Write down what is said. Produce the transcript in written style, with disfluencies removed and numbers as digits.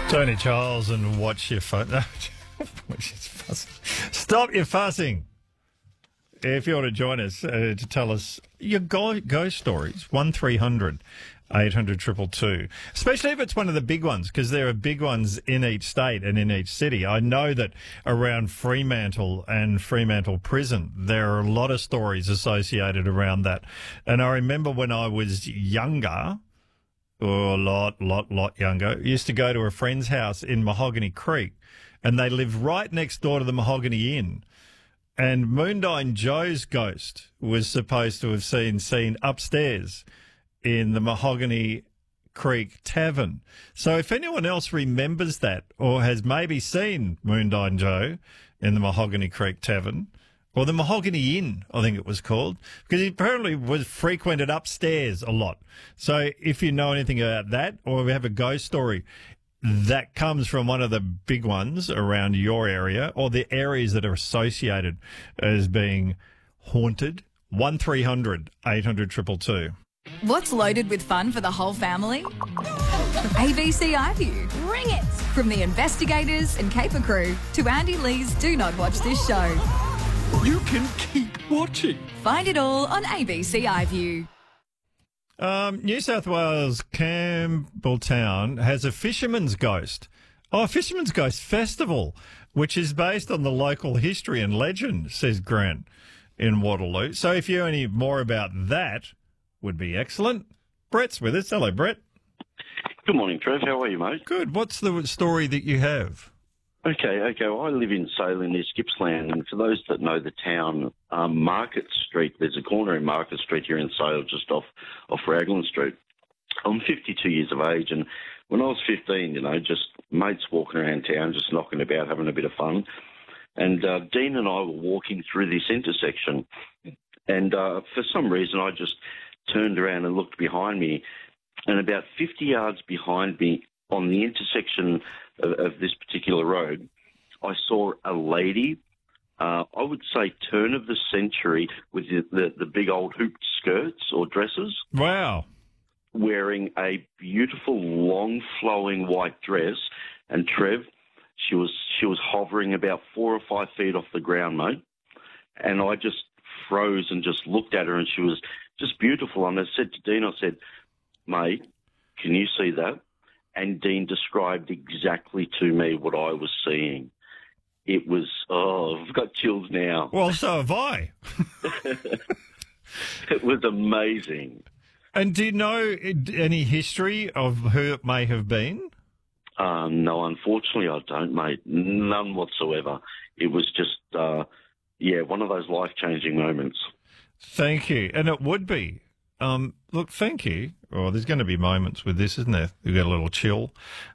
Tony Charles and watch your phone. Stop your fussing. If you want to join us to tell us your ghost stories, 1300 800 222, especially if it's one of the big ones, because there are big ones in each state and in each city. I know that around Fremantle and Fremantle Prison, there are a lot of stories associated around that. And I remember when I was younger, or a lot younger, I used to go to a friend's house in Mahogany Creek, and they lived right next door to the Mahogany Inn. And Moondyne Joe's ghost was supposed to have seen upstairs in the Mahogany Creek Tavern. So if anyone else remembers that or has maybe seen Moondyne Joe in the Mahogany Creek Tavern, or the Mahogany Inn, I think it was called, because he apparently was frequented upstairs a lot. So if you know anything about that, or we have a ghost story that comes from one of the big ones around your area, or the areas that are associated as being haunted, 1300 800 222. What's loaded with fun for the whole family? ABC iView. Bring it! From the investigators and caper crew to Andy Lee's Do Not Watch This Show. You can keep watching. Find it all on ABC iView. New South Wales Campbelltown has a Fisherman's Ghost. Oh, a Fisherman's Ghost Festival, which is based on the local history and legend, says Grant in Waterloo. So if you know any more about that, would be excellent. Brett's with us. Hello, Brett. Good morning, Trev. How are you, mate? Good. What's the story that you have? Okay. Well, I live in Salem near Gippsland, and for those that know the town, Market Street, there's a corner in Market Street here in Salem, just off Raglan Street. I'm 52 years of age, and when I was 15, just mates walking around town, just knocking about, having a bit of fun. And Dean and I were walking through this intersection, and for some reason I just turned around and looked behind me, and about 50 yards behind me on the intersection of this particular road, I saw a lady, I would say turn of the century, with the big old hooped skirts or dresses. Wow. Wearing a beautiful, long, flowing white dress. And, Trev, she was hovering about 4 or 5 feet off the ground, mate. And I just froze and just looked at her, and she was just beautiful. And I said to Dean, mate, can you see that? And Dean described exactly to me what I was seeing. It was, I've got chills now. Well, so have I. It was amazing. And do you know any history of who it may have been? No, unfortunately I don't, mate. None whatsoever. It was just, one of those life-changing moments. Thank you. And it would be. Look, thank you. Oh, there's going to be moments with this, isn't there? You get a little chill.